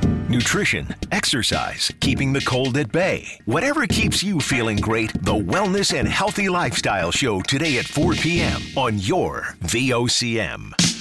Nutrition, exercise, keeping the cold at bay. Whatever keeps you feeling great, the Wellness and Healthy Lifestyle Show today at 4 p.m. on your VOCM.